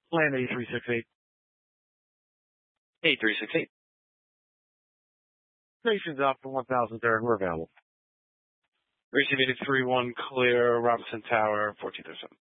Land 8368. 8368. Station's up for 1003rd. We're available. Receive 831 clear, Robinson Tower, 1407.